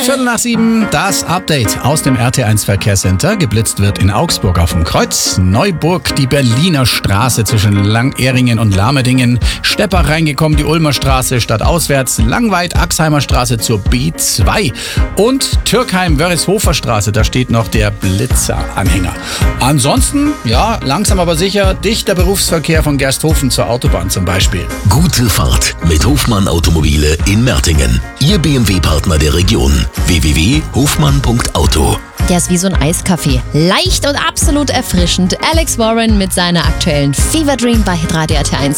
7:15, das Update aus dem RT1 Verkehrscenter. Geblitzt wird in Augsburg auf dem Kreuz, Neuburg die Berliner Straße zwischen Langehringen und Lahmedingen, Steppach reingekommen die Ulmer Straße stadtauswärts, Langweid Axheimer Straße zur B2 und Türkheim-Wörishofer Straße, da steht noch der Blitzer-Anhänger. Ansonsten, ja, langsam aber sicher, dichter Berufsverkehr von Gersthofen zur Autobahn zum Beispiel. Gute Fahrt mit Hofmann Automobile in Mertingen. Ihr BMW-Partner der Region. www.hofmann.auto. Der ist wie so ein Eiskaffee. Leicht und absolut erfrischend. Alex Warren mit seiner aktuellen Fever Dream bei Hitradio RT1.